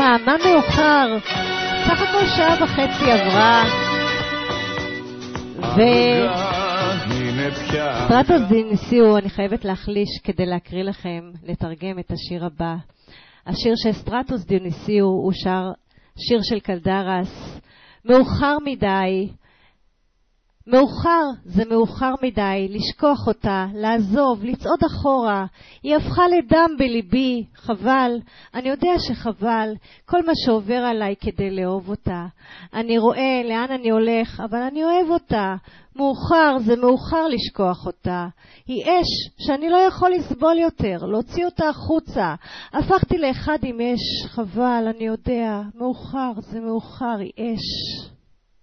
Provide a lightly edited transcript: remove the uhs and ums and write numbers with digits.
מה מאוחר? סך הכל שעה וחצי עברה. סטרטוס דיוניסיו, אני חייבת להחליש כדי להקריא לכם, לתרגם את השיר הבא. השיר של סטרטוס דיוניסיו הוא שיר של קלדרס. מאוחר מדי, מאוחר, זה מאוחר מדי, לשכוח אותה, לעזוב, לצעוד אחורה. היא הפכה לדם בליבי, חבל, אני יודע שחבל, כל מה שעובר עליי כדי לאהוב אותה. אני רואה לאן אני הולך, אבל אני אוהב אותה. מאוחר, זה מאוחר לשכוח אותה. היא אש שאני לא יכול לסבול יותר, להוציא אותה החוצה. הפכתי לאחד עם אש, חבל, אני יודע, מאוחר, זה מאוחר, היא אש.